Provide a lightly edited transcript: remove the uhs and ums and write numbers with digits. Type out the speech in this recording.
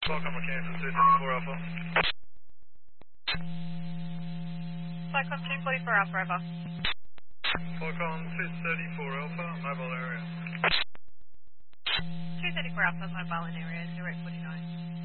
Welcome to Kansas 234 Alpha. Cyclone 244 Alpha, over. Qualcomm 234 Alpha, mobile area. 234 Alpha, mobile in area, 049.